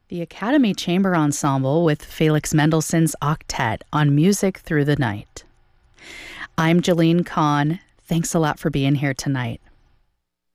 The Academy Chamber Ensemble with Felix Mendelssohn's Octet on Music Through the Night. I'm Jolene Kahn. Thanks a lot for being here tonight.